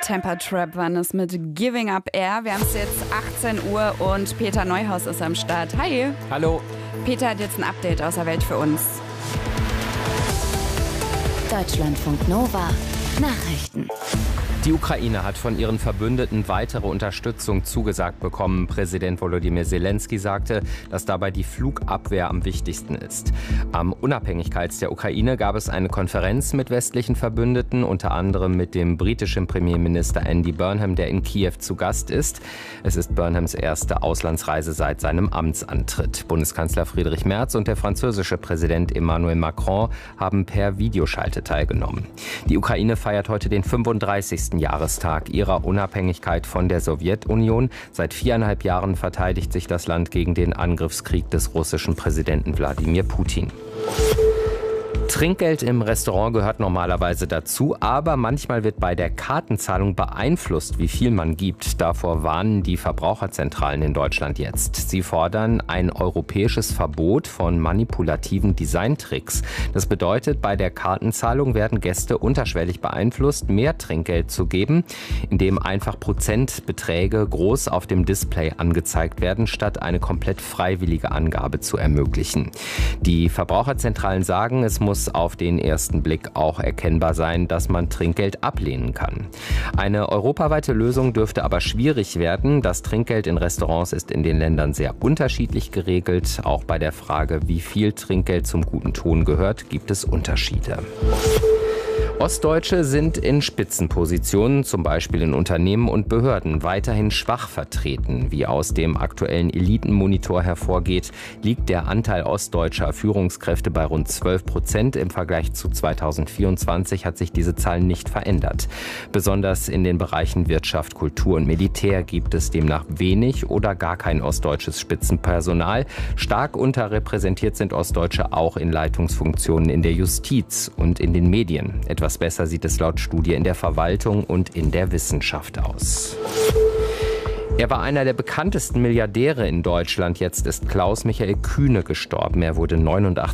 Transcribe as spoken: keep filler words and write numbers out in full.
Temper Trap waren es mit Giving Up Air. Wir haben es jetzt achtzehn Uhr und Peter Neuhaus ist am Start. Hi. Hallo. Peter hat jetzt ein Update aus der Welt für uns. Deutschlandfunk Nova. Nachrichten. Die Ukraine hat von ihren Verbündeten weitere Unterstützung zugesagt bekommen. Präsident Volodymyr Zelensky sagte, dass dabei die Flugabwehr am wichtigsten ist. Am Unabhängigkeits- der Ukraine gab es eine Konferenz mit westlichen Verbündeten, unter anderem mit dem britischen Premierminister Andy Burnham, der in Kiew zu Gast ist. Es ist Burnhams erste Auslandsreise seit seinem Amtsantritt. Bundeskanzler Friedrich Merz und der französische Präsident Emmanuel Macron haben per Videoschalte teilgenommen. Die Ukraine feiert heute den fünfunddreißigsten Jahrestag ihrer Unabhängigkeit von der Sowjetunion. Seit viereinhalb Jahren verteidigt sich das Land gegen den Angriffskrieg des russischen Präsidenten Wladimir Putin. Trinkgeld im Restaurant gehört normalerweise dazu, aber manchmal wird bei der Kartenzahlung beeinflusst, wie viel man gibt. Davor warnen die Verbraucherzentralen in Deutschland jetzt. Sie fordern ein europäisches Verbot von manipulativen Designtricks. Das bedeutet, bei der Kartenzahlung werden Gäste unterschwellig beeinflusst, mehr Trinkgeld zu geben, indem einfach Prozentbeträge groß auf dem Display angezeigt werden, statt eine komplett freiwillige Angabe zu ermöglichen. Die Verbraucherzentralen sagen, es muss auf den ersten Blick auch erkennbar sein, dass man Trinkgeld ablehnen kann. Eine europaweite Lösung dürfte aber schwierig werden. Das Trinkgeld in Restaurants ist in den Ländern sehr unterschiedlich geregelt. Auch bei der Frage, wie viel Trinkgeld zum guten Ton gehört, gibt es Unterschiede. Ostdeutsche sind in Spitzenpositionen, zum Beispiel in Unternehmen und Behörden, weiterhin schwach vertreten. Wie aus dem aktuellen Elitenmonitor hervorgeht, liegt der Anteil ostdeutscher Führungskräfte bei rund zwölf Prozent. Im Vergleich zu zweitausendvierundzwanzig hat sich diese Zahl nicht verändert. Besonders in den Bereichen Wirtschaft, Kultur und Militär gibt es demnach wenig oder gar kein ostdeutsches Spitzenpersonal. Stark unterrepräsentiert sind Ostdeutsche auch in Leitungsfunktionen in der Justiz und in den Medien. Etwas besser sieht es laut Studie in der Verwaltung und in der Wissenschaft aus. Er war einer der bekanntesten Milliardäre in Deutschland. Jetzt ist Klaus Michael Kühne gestorben. Er wurde neunundachtzig